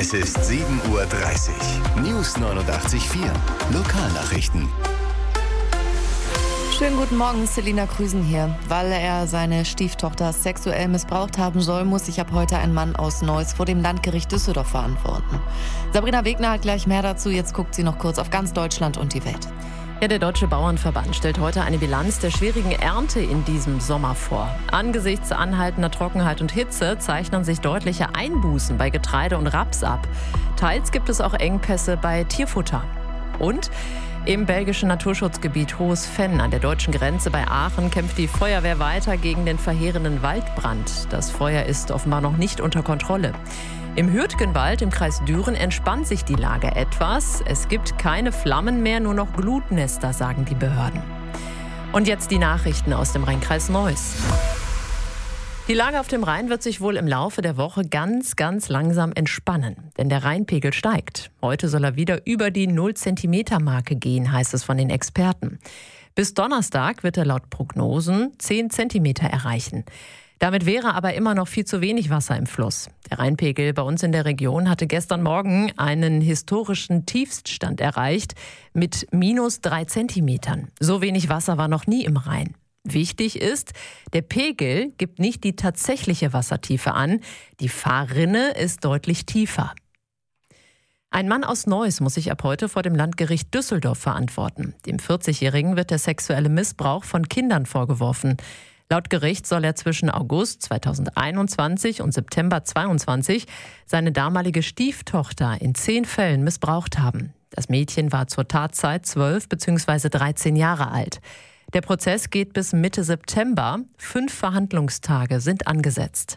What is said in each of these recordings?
Es ist 7:30 Uhr. News 89.4. Lokalnachrichten. Schönen guten Morgen, Selina Krüsen hier. Weil er seine Stieftochter sexuell missbraucht haben soll, muss sich ab heute ein Mann aus Neuss vor dem Landgericht Düsseldorf verantworten. Sabrina Wegner hat gleich mehr dazu. Jetzt guckt sie noch kurz auf ganz Deutschland und die Welt. Ja, der Deutsche Bauernverband stellt heute eine Bilanz der schwierigen Ernte in diesem Sommer vor. Angesichts anhaltender Trockenheit und Hitze zeichnen sich deutliche Einbußen bei Getreide und Raps ab. Teils gibt es auch Engpässe bei Tierfutter. Und im belgischen Naturschutzgebiet Hohes Venn an der deutschen Grenze bei Aachen kämpft die Feuerwehr weiter gegen den verheerenden Waldbrand. Das Feuer ist offenbar noch nicht unter Kontrolle. Im Hürtgenwald im Kreis Düren entspannt sich die Lage etwas. Es gibt keine Flammen mehr, nur noch Glutnester, sagen die Behörden. Und jetzt die Nachrichten aus dem Rheinkreis Neuss. Die Lage auf dem Rhein wird sich wohl im Laufe der Woche ganz langsam entspannen, denn der Rheinpegel steigt. Heute soll er wieder über die 0-Zentimeter-Marke gehen, heißt es von den Experten. Bis Donnerstag wird er laut Prognosen 10 Zentimeter erreichen. Damit wäre aber immer noch viel zu wenig Wasser im Fluss. Der Rheinpegel bei uns in der Region hatte gestern Morgen einen historischen Tiefststand erreicht mit -3 Zentimetern. So wenig Wasser war noch nie im Rhein. Wichtig ist, der Pegel gibt nicht die tatsächliche Wassertiefe an. Die Fahrrinne ist deutlich tiefer. Ein Mann aus Neuss muss sich ab heute vor dem Landgericht Düsseldorf verantworten. Dem 40-Jährigen wird der sexuelle Missbrauch von Kindern vorgeworfen. Laut Gericht soll er zwischen August 2021 und September 2022 seine damalige Stieftochter in 10 Fällen missbraucht haben. Das Mädchen war zur Tatzeit 12 bzw. 13 Jahre alt. Der Prozess geht bis Mitte September. 5 Verhandlungstage sind angesetzt.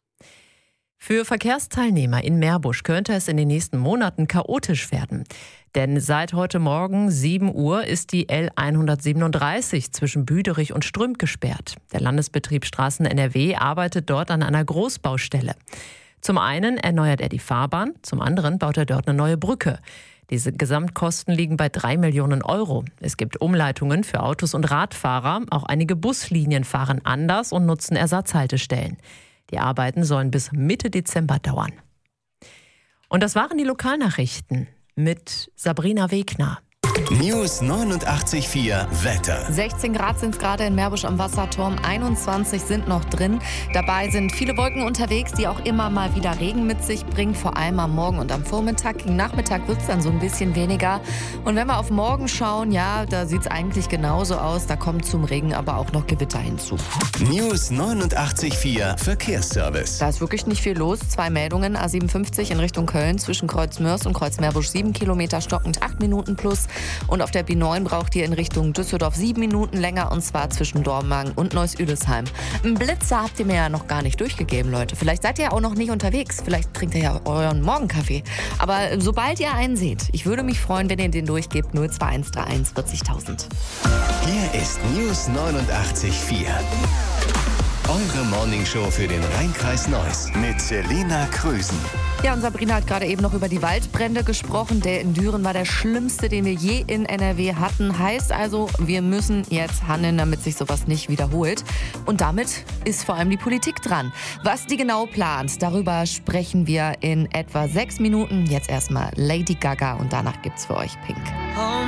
Für Verkehrsteilnehmer in Meerbusch könnte es in den nächsten Monaten chaotisch werden. Denn seit heute Morgen 7 Uhr ist die L137 zwischen Büderich und Strümp gesperrt. Der Landesbetrieb Straßen NRW arbeitet dort an einer Großbaustelle. Zum einen erneuert er die Fahrbahn, zum anderen baut er dort eine neue Brücke. Diese Gesamtkosten liegen bei 3 Millionen Euro. Es gibt Umleitungen für Autos und Radfahrer. Auch einige Buslinien fahren anders und nutzen Ersatzhaltestellen. Die Arbeiten sollen bis Mitte Dezember dauern. Und das waren die Lokalnachrichten mit Sabrina Wegner. News 89.4 Wetter. 16 Grad sind es gerade in Meerbusch am Wasserturm, 21 sind noch drin. Dabei sind viele Wolken unterwegs, die auch immer mal wieder Regen mit sich bringen, vor allem am Morgen und am Vormittag. Gegen Nachmittag wird es dann so ein bisschen weniger. Und wenn wir auf morgen schauen, ja, da sieht es eigentlich genauso aus. Da kommt zum Regen aber auch noch Gewitter hinzu. News 89.4 Verkehrsservice. Da ist wirklich nicht viel los. 2 Meldungen, A57 in Richtung Köln zwischen Kreuz Mörs und Kreuz Meerbusch 7 Kilometer stockend 8 Minuten plus. Und auf der B9 braucht ihr in Richtung Düsseldorf 7 Minuten länger, und zwar zwischen Dormagen und Neuss-Üdesheim. Einen Blitzer habt ihr mir ja noch gar nicht durchgegeben, Leute. Vielleicht seid ihr ja auch noch nicht unterwegs. Vielleicht trinkt ihr ja euren Morgenkaffee. Aber sobald ihr einen seht, ich würde mich freuen, wenn ihr den durchgebt. 02131 40.000. Hier ist News 89.4. Eure Morningshow für den Rheinkreis Neuss mit Selina Krüsen. Ja, und Sabrina hat gerade eben noch über die Waldbrände gesprochen. Der in Düren war der schlimmste, den wir je in NRW hatten. Heißt also, wir müssen jetzt handeln, damit sich sowas nicht wiederholt. Und damit ist vor allem die Politik dran. Was die genau plant, darüber sprechen wir in etwa 6 Minuten. Jetzt erstmal Lady Gaga und danach gibt's für euch Pink.